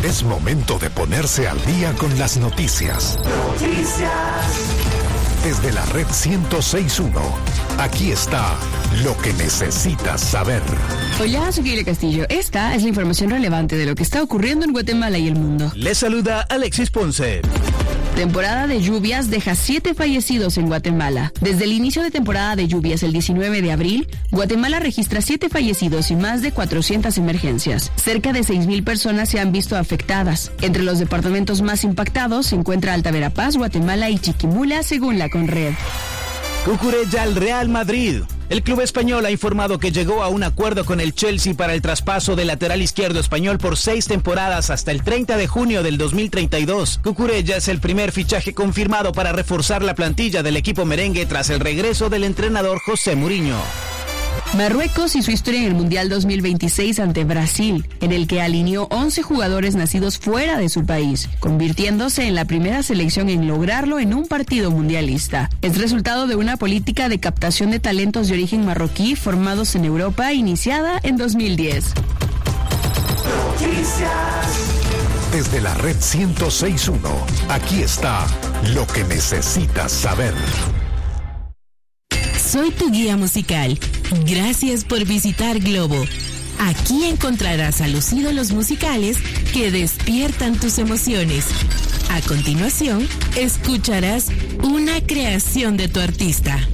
Es momento de ponerse al día con las noticias. Desde la red 106.1, aquí está lo que necesitas saber. Hola, soy Guilherme Castillo. Esta es la información relevante de lo que está ocurriendo en Guatemala y el mundo. Les saluda Alexis Ponce. Temporada de lluvias deja 7 fallecidos en Guatemala. Desde el inicio de temporada de lluvias el 19 de abril, Guatemala registra 7 fallecidos y más de 400 emergencias. Cerca de 6,000 personas se han visto afectadas. Entre los departamentos más impactados se encuentra Alta Verapaz, Guatemala y Chiquimula, según la Conred. Cucurella al Real Madrid. El club español ha informado que llegó a un acuerdo con el Chelsea para el traspaso del lateral izquierdo español por 6 temporadas hasta el 30 de junio del 2032. Cucurella es el primer fichaje confirmado para reforzar la plantilla del equipo merengue tras el regreso del entrenador José Mourinho. Marruecos y su historia en el Mundial 2026 ante Brasil, en el que alineó 11 jugadores nacidos fuera de su país, convirtiéndose en la primera selección en lograrlo en un partido mundialista. Es resultado de una política de captación de talentos de origen marroquí formados en Europa iniciada en 2010. Desde la red 106.1, aquí está lo que necesitas saber. Soy tu guía musical. Gracias por visitar Globo. Aquí encontrarás a los ídolos musicales que despiertan tus emociones. A continuación, escucharás una creación de tu artista.